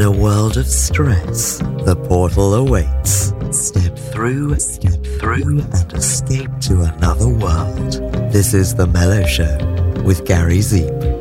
a world of stress, the portal awaits. Step through, and escape to another world. This is The Mellow Show with Gary Zeep.